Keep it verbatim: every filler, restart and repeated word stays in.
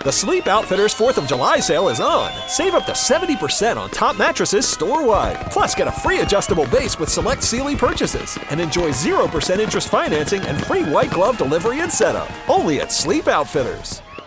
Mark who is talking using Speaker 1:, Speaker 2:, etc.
Speaker 1: The Sleep Outfitters fourth of July sale is on. Save up to seventy percent on top mattresses store-wide. Plus, get a free adjustable base with select Sealy purchases. And enjoy zero percent interest financing and free white glove delivery and setup. Only at Sleep Outfitters.